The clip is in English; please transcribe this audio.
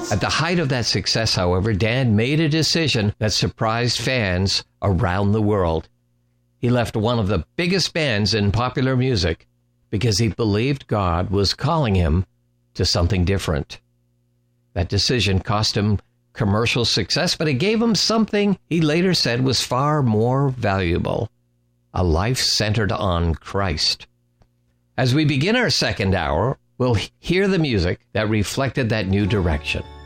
At the height of that success, however, Dan made a decision that surprised fans around the world. He left one of the biggest bands in popular music because he believed God was calling him to something different. That decision cost him commercial success, but it gave him something he later said was far more valuable: a life centered on Christ. As we begin our second hour, we'll hear the music that reflected that new direction.